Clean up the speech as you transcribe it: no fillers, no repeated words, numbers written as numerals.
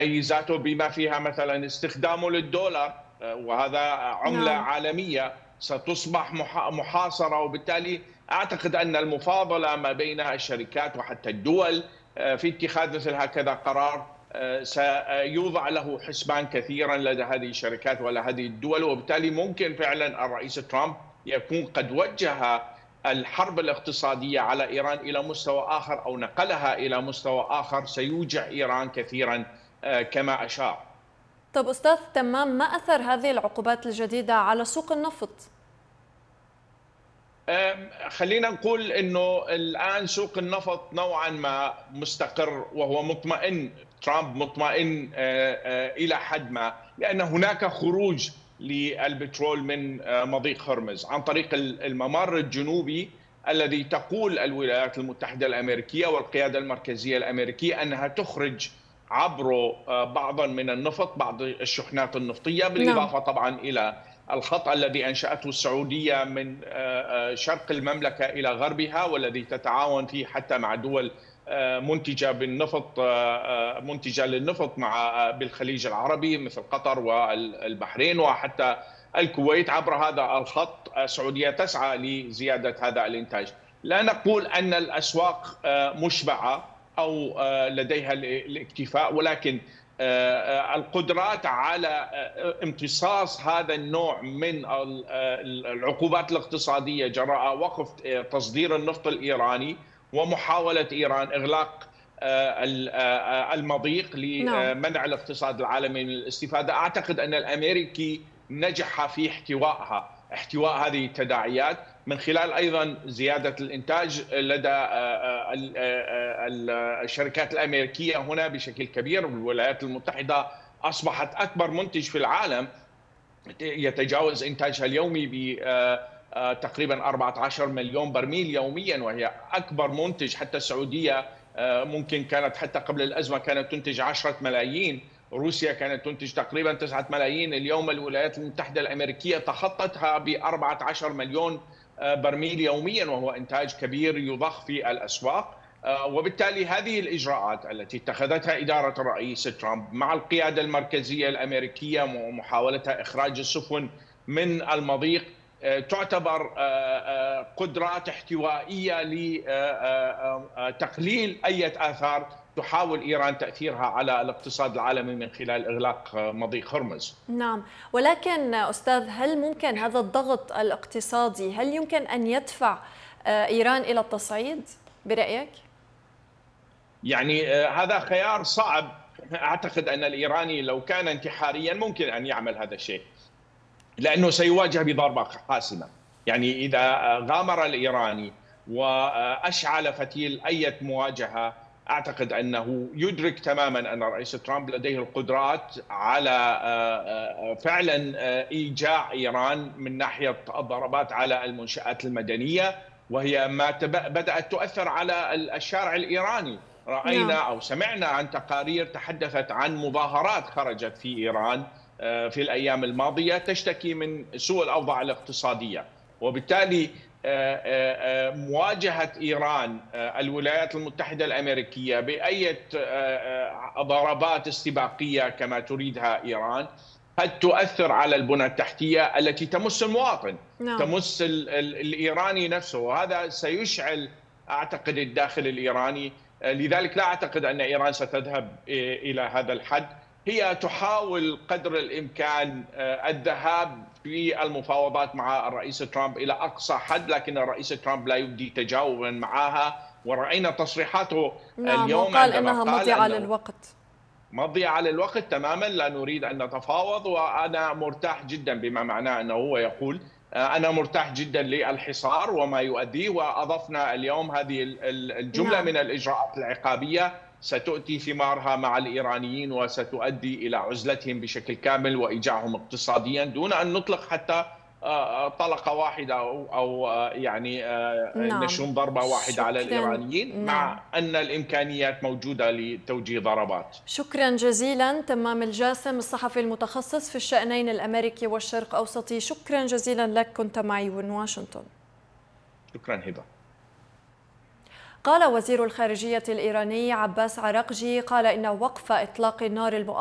مميزاته بما فيها مثلا استخدامه للدولار، وهذا عملة نعم. عالمية ستصبح محاصرة، وبالتالي أعتقد أن المفاضلة ما بين الشركات وحتى الدول في اتخاذ مثل هكذا قرار سيوضع له حسبان كثيرا لدى هذه الشركات ولا هذه الدول، وبالتالي ممكن فعلا الرئيس ترامب يكون قد وجه الحرب الاقتصادية على إيران إلى مستوى آخر أو نقلها إلى مستوى آخر سيوجع إيران كثيرا كما أشار. طب أستاذ تمام، ما أثر هذه العقوبات الجديدة على سوق النفط؟ خلينا نقول انه الان سوق النفط نوعا ما مستقر وهو مطمئن. ترامب مطمئن الى حد ما، لان هناك خروج للبترول من مضيق هرمز عن طريق الممر الجنوبي الذي تقول الولايات المتحدة الامريكية والقيادة المركزية الامريكية انها تخرج عبره بعضا من النفط، بعض الشحنات النفطية، نعم. بالاضافة طبعا الى الخط الذي أنشأته السعودية من شرق المملكة إلى غربها، والذي تتعاون فيه حتى مع دول منتجة بالنفط، منتجة للنفط مع بالخليج العربي مثل قطر والبحرين وحتى الكويت. عبر هذا الخط السعودية تسعى لزيادة هذا الإنتاج. لا نقول أن الأسواق مشبعة أو لديها الاكتفاء، ولكن القدرات على امتصاص هذا النوع من العقوبات الاقتصادية جراء وقف تصدير النفط الإيراني ومحاولة إيران إغلاق المضيق نعم. لمنع الاقتصاد العالمي من الاستفادة. أعتقد أن الأمريكي نجح في احتواء هذه التداعيات من خلال أيضا زيادة الإنتاج لدى الشركات الأمريكية هنا بشكل كبير. الولايات المتحدة أصبحت أكبر منتج في العالم، يتجاوز إنتاجها اليومي ب تقريبا 14 مليون برميل يوميا، وهي أكبر منتج. حتى السعودية ممكن كانت حتى قبل الأزمة كانت تنتج 10 ملايين، روسيا كانت تنتج تقريبا 9 ملايين، اليوم الولايات المتحدة الأمريكية تخطتها ب 14 مليون برميل يوميا، وهو إنتاج كبير يضخ في الأسواق. وبالتالي هذه الإجراءات التي اتخذتها إدارة الرئيس ترامب مع القيادة المركزية الأمريكية ومحاولتها إخراج السفن من المضيق تعتبر قدرات احتوائية لتقليل أي آثار تحاول إيران تأثيرها على الاقتصاد العالمي من خلال إغلاق مضيق هرمز. نعم، ولكن أستاذ، هل ممكن هذا الضغط الاقتصادي هل يمكن أن يدفع إيران إلى التصعيد برأيك؟ يعني هذا خيار صعب. أعتقد أن الإيراني لو كان انتحاريا ممكن أن يعمل هذا الشيء، لأنه سيواجه بضربة حاسمة. يعني إذا غامر الإيراني وأشعل فتيل أي مواجهة، أعتقد أنه يدرك تماما أن الرئيس ترامب لديه القدرات على فعلا إيجاع إيران من ناحية الضربات على المنشآت المدنية، وهي ما بدأت تؤثر على الشارع الإيراني. رأينا نعم. أو سمعنا عن تقارير تحدثت عن مظاهرات خرجت في إيران في الأيام الماضية تشتكي من سوء الأوضاع الاقتصادية. وبالتالي مواجهة إيران الولايات المتحدة الأمريكية بأي ضربات استباقية كما تريدها إيران قد تؤثر على البنى التحتية التي تمس المواطن، نعم. تمس الإيراني نفسه، وهذا سيشعل أعتقد الداخل الإيراني. لذلك لا أعتقد أن إيران ستذهب إلى هذا الحد. هي تحاول قدر الإمكان الذهاب في المفاوضات مع الرئيس ترامب إلى أقصى حد، لكن الرئيس ترامب لا يبدي تجاوبا معها، ورأينا تصريحاته نعم، اليوم وقال عندما إنها قال مضيعة أنه للوقت. مضيعة للوقت تماما، لا نريد أن نتفاوض. وأنا مرتاح جدا، بما معناه أنه هو يقول أنا مرتاح جدا للحصار وما يؤديه. وأضفنا اليوم هذه الجملة نعم. من الإجراءات العقابية ستؤتي ثمارها مع الإيرانيين وستؤدي إلى عزلتهم بشكل كامل وإيجاعهم اقتصاديا دون أن نطلق حتى طلقة واحدة أو يعني نعم، نشن ضربة واحدة على شكرا. الإيرانيين، نعم، مع أن الإمكانيات موجودة لتوجيه ضربات. شكرا جزيلا تمام الجاسم، الصحفي المتخصص في الشأنين الأمريكي والشرق أوسطي. شكرا جزيلا لك، كنت معي من واشنطن. شكرا هبة. قال وزير الخارجية الإيراني عباس عراقجي، قال إن وقف إطلاق النار